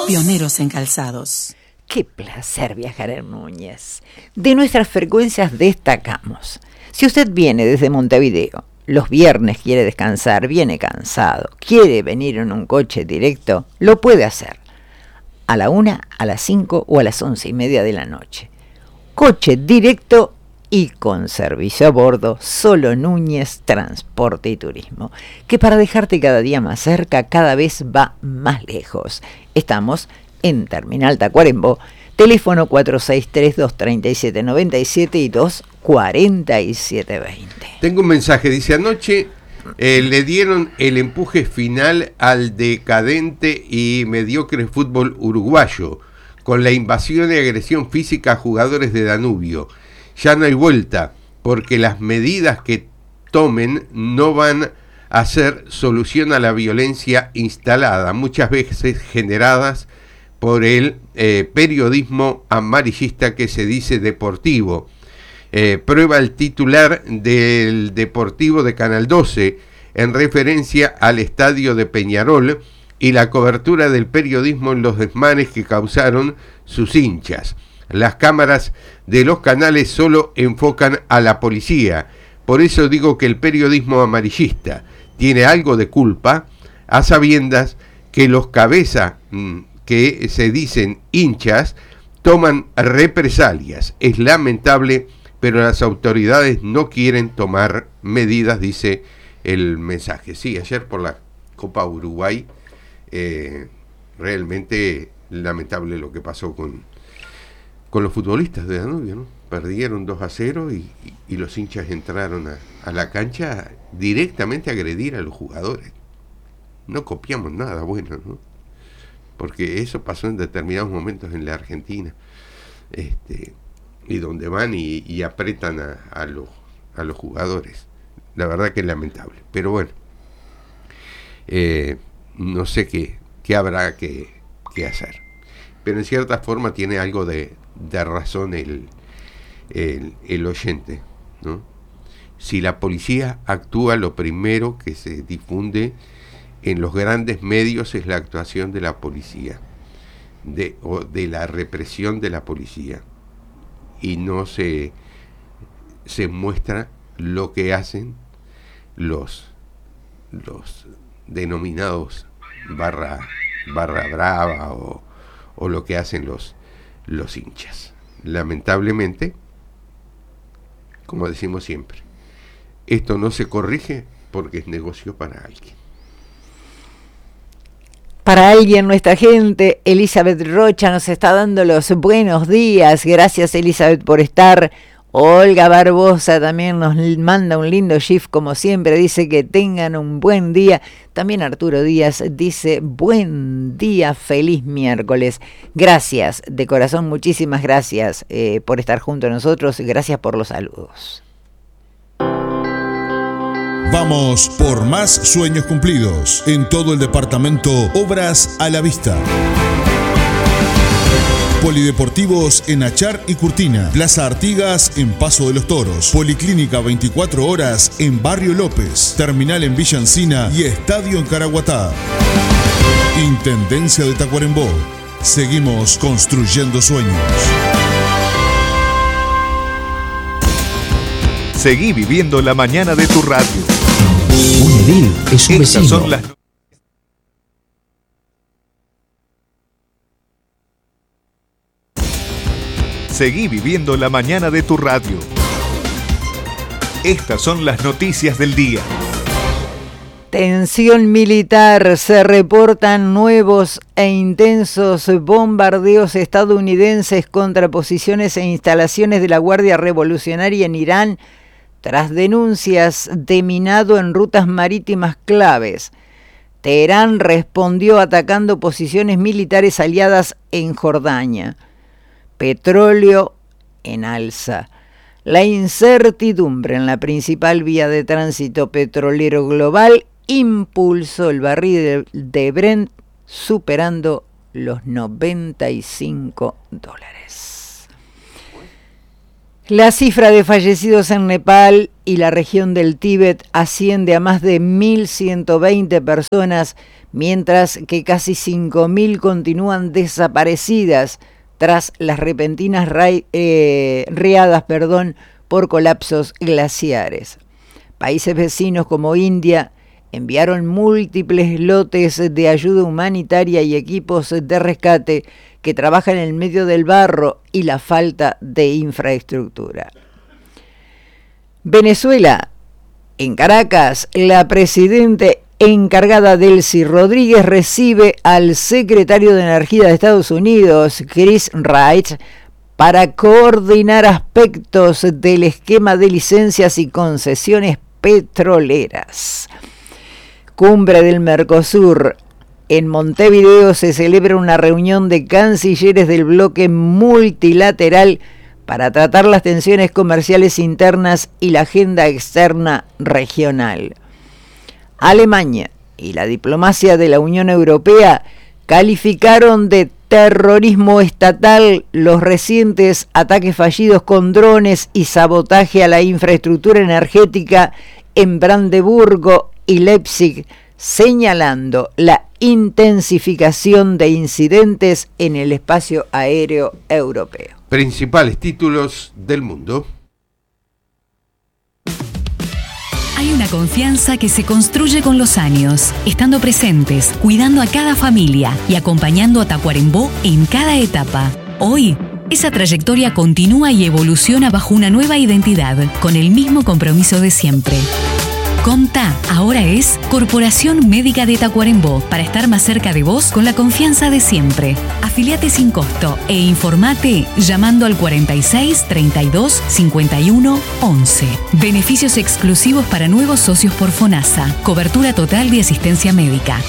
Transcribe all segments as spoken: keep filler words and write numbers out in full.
Pioneros en calzados. Qué placer viajar en Núñez. De nuestras frecuencias destacamos. Si usted viene desde Montevideo, los viernes quiere descansar, viene cansado, quiere venir en un coche directo, lo puede hacer. A la una, a las cinco o a las once y media de la noche. Coche directo y con servicio a bordo, solo Núñez Transporte y Turismo, que para dejarte cada día más cerca, cada vez va más lejos. Estamos en Terminal Tacuarembó, teléfono cuatro seis tres, dos tres siete, nueve siete y dos cuatro siete dos cero. Tengo un mensaje, dice: anoche eh, le dieron el empuje final al decadente y mediocre fútbol uruguayo, con la invasión y agresión física a jugadores de Danubio. Ya no hay vuelta, porque las medidas que tomen no van a ser solución a la violencia instalada, muchas veces generadas por el eh, periodismo amarillista que se dice deportivo. Eh, prueba el titular del Deportivo de Canal doce en referencia al estadio de Peñarol y la cobertura del periodismo en los desmanes que causaron sus hinchas. Las cámaras de los canales solo enfocan a la policía. Por eso digo que el periodismo amarillista tiene algo de culpa, a sabiendas que los cabezas mmm, que se dicen hinchas toman represalias. Es lamentable, pero las autoridades no quieren tomar medidas, dice el mensaje. Sí, ayer por la Copa Uruguay, eh, realmente lamentable lo que pasó con, con los futbolistas de Danubio, ¿no? Perdieron dos a cero y, y, y los hinchas entraron a, a la cancha directamente a agredir a los jugadores. No copiamos nada bueno, ¿no? Porque eso pasó en determinados momentos en la Argentina, este, y donde van y, y apretan a, a, los, a los jugadores. La verdad que es lamentable, pero bueno, eh, no sé qué, qué habrá que, que hacer. Pero en cierta forma tiene algo de, de razón el, el, el oyente, ¿no? Si la policía actúa, lo primero que se difunde en los grandes medios es la actuación de la policía, de, o de la represión de la policía, y no se, se muestra lo que hacen los, los denominados barra, barra brava o, o lo que hacen los, los hinchas. Lamentablemente, como decimos siempre, esto no se corrige porque es negocio para alguien. Para alguien, nuestra gente, Elizabeth Rocha nos está dando los buenos días. Gracias, Elizabeth, por estar. Olga Barbosa también nos manda un lindo gif, como siempre. Dice que tengan un buen día. También Arturo Díaz dice: buen día, feliz miércoles. Gracias, de corazón, muchísimas gracias eh, por estar junto a nosotros. Gracias por los saludos. Vamos por más sueños cumplidos. En todo el departamento, obras a la vista. Polideportivos en Achar y Curtina. Plaza Artigas en Paso de los Toros. Policlínica veinticuatro horas en Barrio López. Terminal en Villa Encina y estadio en Caraguatá. Intendencia de Tacuarembó. Seguimos construyendo sueños. Seguí viviendo la mañana de tu radio. Un edil es un Estas vecino. son las... Seguí viviendo la mañana de tu radio. Estas son las noticias del día. Tensión militar. Se reportan nuevos e intensos bombardeos estadounidenses contra posiciones e instalaciones de la Guardia Revolucionaria en Irán, tras denuncias de minado en rutas marítimas claves. Teherán respondió atacando posiciones militares aliadas en Jordania. Petróleo en alza. La incertidumbre en la principal vía de tránsito petrolero global impulsó el barril de Brent superando los noventa y cinco dólares. La cifra de fallecidos en Nepal y la región del Tíbet asciende a más de mil ciento veinte personas, mientras que casi cinco mil continúan desaparecidas tras las repentinas ra- eh, riadas perdón, por colapsos glaciares. Países vecinos como India enviaron múltiples lotes de ayuda humanitaria y equipos de rescate que trabajan en el medio del barro y la falta de infraestructura. Venezuela. En Caracas, la presidenta encargada Delcy Rodríguez recibe al secretario de Energía de Estados Unidos, Chris Wright, para coordinar aspectos del esquema de licencias y concesiones petroleras. Cumbre del Mercosur. En Montevideo se celebra una reunión de cancilleres del bloque multilateral para tratar las tensiones comerciales internas y la agenda externa regional. Alemania y la diplomacia de la Unión Europea calificaron de terrorismo estatal los recientes ataques fallidos con drones y sabotaje a la infraestructura energética en Brandeburgo y Leipzig, señalando la intensificación de incidentes en el espacio aéreo europeo. Principales títulos del mundo. Hay una confianza que se construye con los años, estando presentes, cuidando a cada familia y acompañando a Tacuarembó en cada etapa. Hoy, esa trayectoria continúa y evoluciona bajo una nueva identidad, con el mismo compromiso de siempre. Comta ahora es Corporación Médica de Tacuarembó, para estar más cerca de vos con la confianza de siempre. Afiliate sin costo e informate llamando al cuarenta y seis, treinta y dos, cincuenta y uno, once. Beneficios exclusivos para nuevos socios por FONASA. Cobertura total de asistencia médica.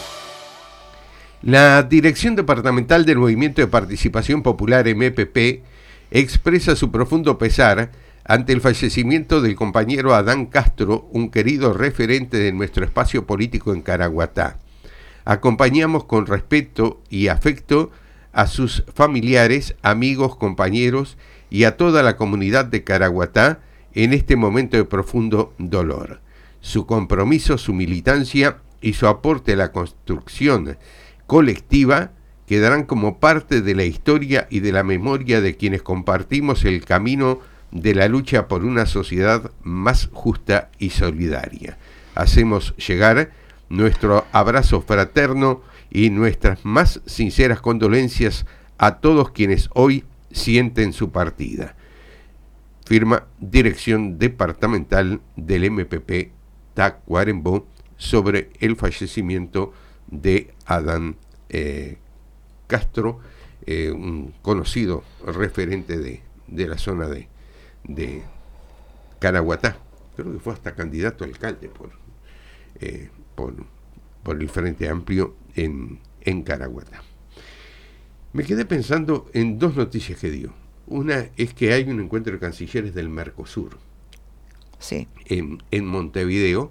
La Dirección Departamental del Movimiento de Participación Popular M P P expresa su profundo pesar ante el fallecimiento del compañero Adán Castro, un querido referente de nuestro espacio político en Caraguatá. Acompañamos con respeto y afecto a sus familiares, amigos, compañeros y a toda la comunidad de Caraguatá en este momento de profundo dolor. Su compromiso, su militancia y su aporte a la construcción colectiva quedarán como parte de la historia y de la memoria de quienes compartimos el camino de la lucha por una sociedad más justa y solidaria. Hacemos llegar nuestro abrazo fraterno y nuestras más sinceras condolencias a todos quienes hoy sienten su partida. Firma Dirección Departamental del M P P Tacuarembó sobre el fallecimiento de Adán eh, Castro, eh, un conocido referente de, de la zona de de Caraguatá. Creo que fue hasta candidato a alcalde por, eh, por, por el Frente Amplio en, en Caraguatá. Me quedé pensando en dos noticias que dio. Una es que hay un encuentro de cancilleres del Mercosur, sí, en, en Montevideo,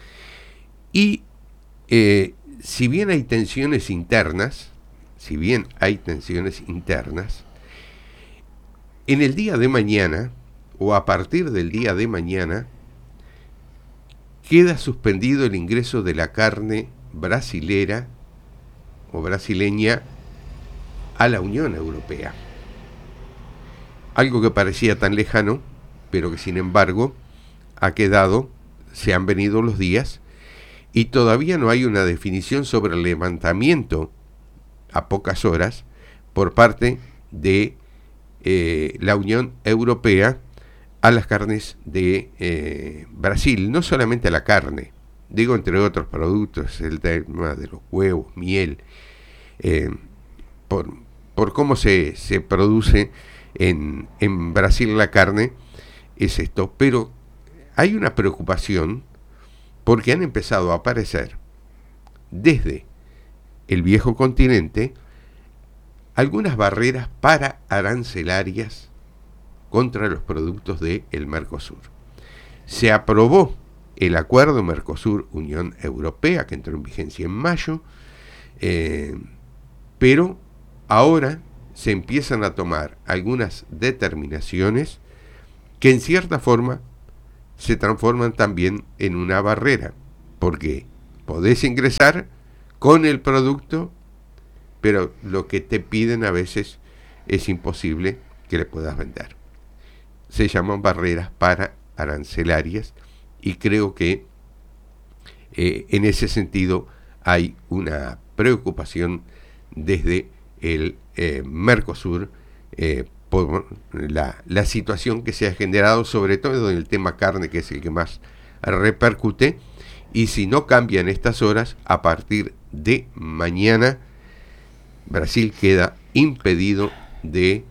y eh, si bien hay tensiones internas, si bien hay tensiones internas, en el día de mañana, o a partir del día de mañana, queda suspendido el ingreso de la carne brasilera o brasileña a la Unión Europea. Algo que parecía tan lejano, pero que sin embargo ha quedado, se han venido los días, y todavía no hay una definición sobre el levantamiento a pocas horas por parte de eh, la Unión Europea a las carnes de eh, Brasil, no solamente a la carne, digo entre otros productos, el tema de los huevos, miel, eh, por, por cómo se, se produce en, en Brasil la carne, es esto. Pero hay una preocupación porque han empezado a aparecer desde el viejo continente algunas barreras para arancelarias contra los productos del Mercosur. Se aprobó el acuerdo Mercosur-Unión Europea, que entró en vigencia en mayo, eh, pero ahora se empiezan a tomar algunas determinaciones que en cierta forma se transforman también en una barrera, porque podés ingresar con el producto, pero lo que te piden a veces es imposible que le puedas vender. Se llaman barreras para arancelarias y creo que eh, en ese sentido hay una preocupación desde el eh, Mercosur eh, por la, la situación que se ha generado, sobre todo en el tema carne, que es el que más repercute, y si no cambian estas horas, a partir de mañana Brasil queda impedido de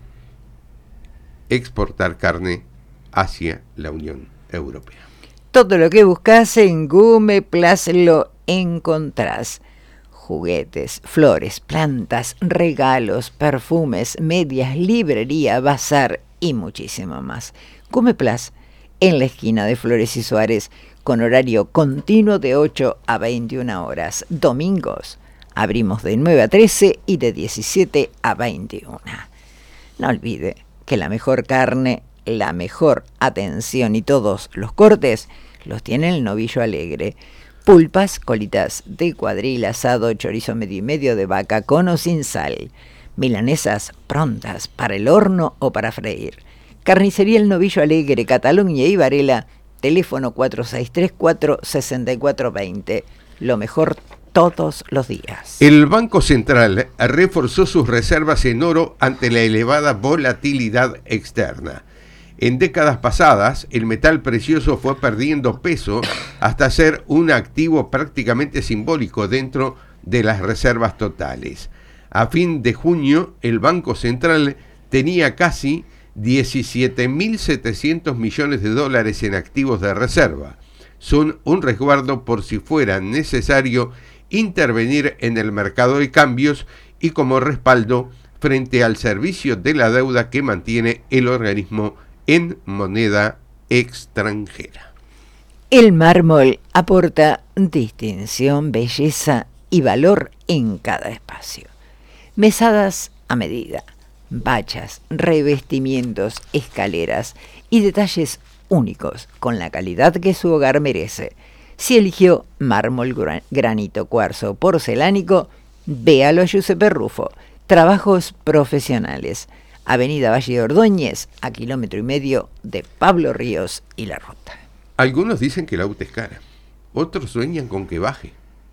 exportar carne hacia la Unión Europea. Todo lo que buscas en Gumeplas lo encontrás. Juguetes, flores, plantas, regalos, perfumes, medias, librería, bazar y muchísimo más. Gumeplas, en la esquina de Flores y Suárez, con horario continuo de ocho a veintiuna horas. Domingos abrimos de nueve a trece y de diecisiete a veintiuna. No olvide que la mejor carne, la mejor atención y todos los cortes los tiene el Novillo Alegre. Pulpas, colitas de cuadril, asado, chorizo medio y medio de vaca con o sin sal. Milanesas prontas para el horno o para freír. Carnicería El Novillo Alegre, Cataluña y Varela, teléfono cuatro seis tres cuatro, seis cuatro dos cero. Lo mejor todos los días. El Banco Central reforzó sus reservas en oro ante la elevada volatilidad externa. En décadas pasadas, el metal precioso fue perdiendo peso hasta ser un activo prácticamente simbólico dentro de las reservas totales. A fin de junio, el Banco Central tenía casi diecisiete mil setecientos millones de dólares en activos de reserva. Son un resguardo por si fuera necesario intervenir en el mercado de cambios y como respaldo frente al servicio de la deuda que mantiene el organismo en moneda extranjera. El mármol aporta distinción, belleza y valor en cada espacio. Mesadas a medida, bachas, revestimientos, escaleras y detalles únicos con la calidad que su hogar merece. Si eligió mármol, granito, cuarzo, porcelánico, véalo a Giuseppe Rufo. Trabajos profesionales. Avenida Valle de Ordóñez, a kilómetro y medio de Pablo Ríos y La Ruta. Algunos dicen que el auto es cara, otros sueñan con que baje.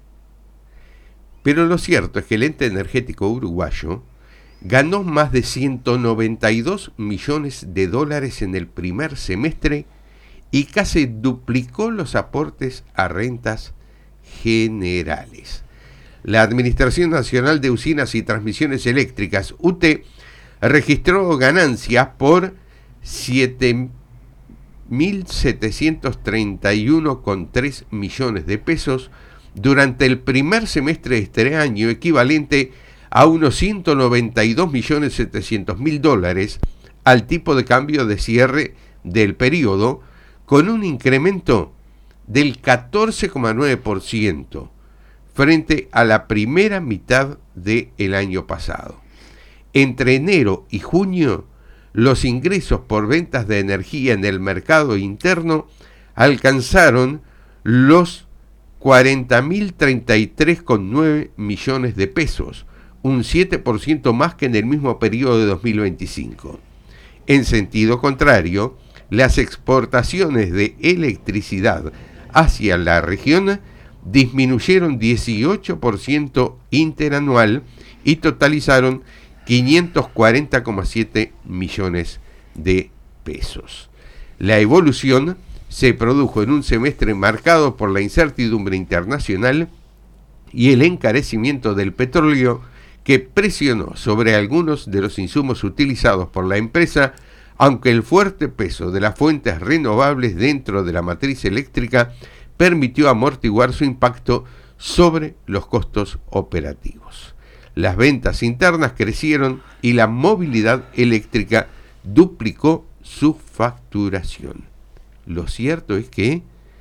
Pero lo cierto es que el ente energético uruguayo ganó más de ciento noventa y dos millones de dólares en el primer semestre y casi duplicó los aportes a rentas generales. La Administración Nacional de Usinas y Transmisiones Eléctricas, U T E, registró ganancias por siete mil setecientos treinta y uno coma tres millones de pesos durante el primer semestre de este año, equivalente a unos ciento noventa y dos millones setecientos mil dólares al tipo de cambio de cierre del periodo, con un incremento del catorce coma nueve por ciento frente a la primera mitad del año pasado. Entre enero y junio, los ingresos por ventas de energía en el mercado interno alcanzaron los cuarenta mil treinta y tres coma nueve millones de pesos, un siete por ciento más que en el mismo periodo de dos mil veinticinco. En sentido contrario, las exportaciones de electricidad hacia la región disminuyeron dieciocho por ciento interanual y totalizaron quinientos cuarenta coma siete millones de pesos. La evolución se produjo en un semestre marcado por la incertidumbre internacional y el encarecimiento del petróleo, que presionó sobre algunos de los insumos utilizados por la empresa, aunque el fuerte peso de las fuentes renovables dentro de la matriz eléctrica permitió amortiguar su impacto sobre los costos operativos. Las ventas internas crecieron y la movilidad eléctrica duplicó su facturación. Lo cierto es que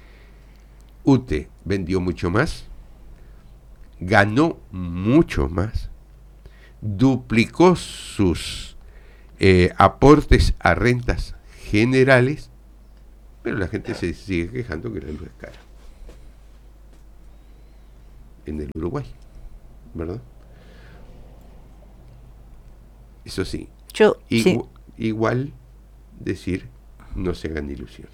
U T E vendió mucho más, ganó mucho más, duplicó sus eh, aportes a rentas generales, pero la gente se sigue quejando que la luz es cara. En el Uruguay, ¿verdad? Eso sí, Yo, igu- sí. igual decir, no se hagan ilusiones.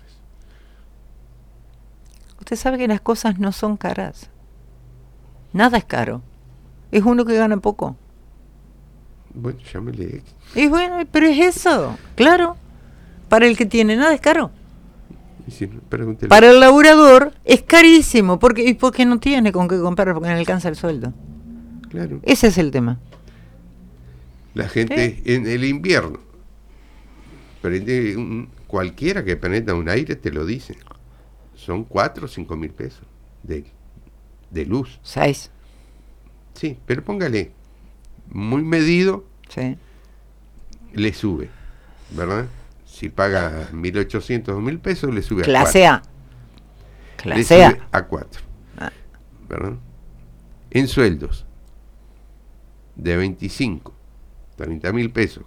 Usted sabe que las cosas no son caras. Nada es caro. Es uno que gana poco. Bueno, llámele. Y bueno, pero es eso, claro. Para el que tiene nada es caro. Y si no, pregúntele. Para el laburador es carísimo, porque y porque no tiene con qué comprar, porque no le alcanza el sueldo. Claro. Ese es el tema. La gente en el invierno prende un, cualquiera que prenda un aire te lo dice. Son cuatro o cinco mil pesos de, de luz. Seis. Sí, pero póngale muy medido, Sí. le sube, ¿verdad? Si paga mil ochocientos o mil pesos, le sube a Clase cuatro. A. Le Clase sube A. a cuatro, Ah. ¿verdad? En sueldos de veinticinco, treinta mil pesos.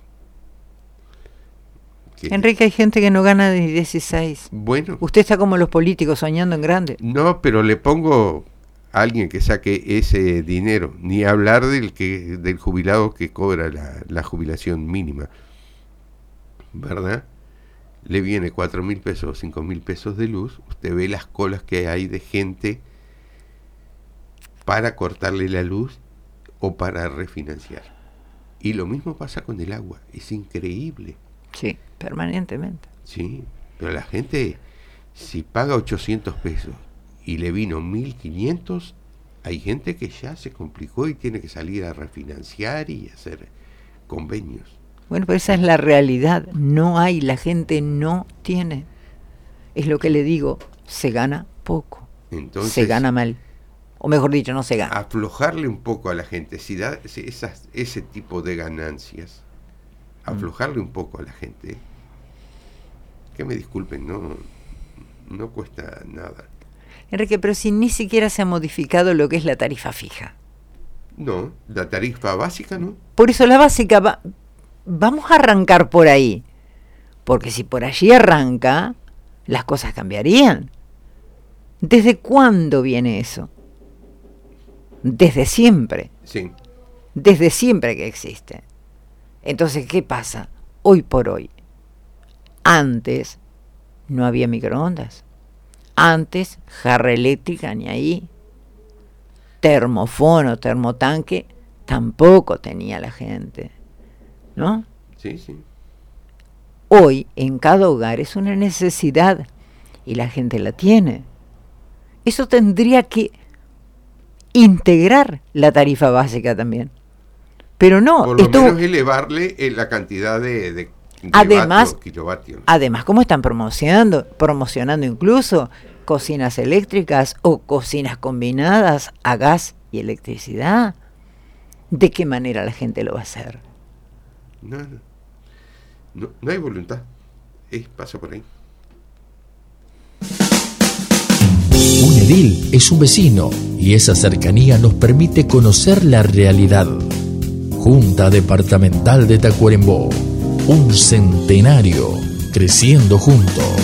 Que- Enrique, hay gente que no gana ni dieciséis. Bueno, Usted está como los políticos soñando en grande. no, pero le pongo a alguien que saque ese dinero, ni hablar del que del jubilado que cobra la, la jubilación mínima, ¿verdad? Le viene cuatro mil pesos o cinco mil pesos de luz, usted ve las colas que hay de gente para cortarle la luz o para refinanciar. Y lo mismo pasa con el agua, es increíble. Sí, permanentemente. Sí, pero la gente, si paga ochocientos pesos y le vino mil quinientos, hay gente que ya se complicó y tiene que salir a refinanciar y hacer convenios. Bueno, pero esa es la realidad. No hay, la gente no tiene. Es lo que le digo, se gana poco. Entonces, Se gana mal. O mejor dicho, no se gana. aflojarle un poco a la gente, si da si esas, ese tipo de ganancias, aflojarle un poco a la gente, que me disculpen, no, no cuesta nada. Enrique, pero si ni siquiera se ha modificado lo que es la tarifa fija. No, la tarifa básica no. Por eso la básica va, vamos a arrancar por ahí. Porque si por allí arranca, las cosas cambiarían. ¿Desde cuándo viene eso? Desde siempre. Sí, Desde siempre que existe. Entonces, ¿qué pasa? Hoy por hoy. Antes no había microondas. Antes, jarra eléctrica ni ahí. Termofono, termotanque, tampoco tenía la gente. ¿No? sí, sí. Hoy, en cada hogar es una necesidad y la gente la tiene. Eso tendría que integrar la tarifa básica también. Pero no, Por lo esto, menos elevarle eh, la cantidad de, de, de Además- vatios, kilovatios. además, ¿cómo están promocionando? Promocionando incluso cocinas eléctricas o cocinas combinadas a gas y electricidad. ¿De qué manera la gente lo va a hacer? No, no, no, no hay voluntad. Es, pasa por ahí. Un edil es un vecino y esa cercanía nos permite conocer la realidad. Junta Departamental de Tacuarembó, un centenario creciendo juntos.